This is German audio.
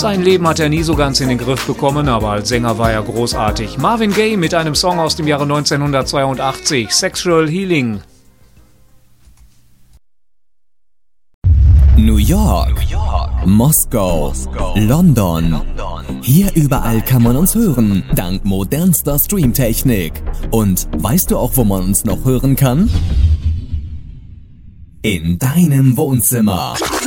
Sein Leben hat er nie so ganz in den Griff bekommen, aber als Sänger war er großartig. Marvin Gaye mit einem Song aus dem Jahre 1982, Sexual Healing. New York, Moskau, London. Hier überall kann man uns hören, dank modernster Streamtechnik. Und weißt du auch, wo man uns noch hören kann? In deinem Wohnzimmer.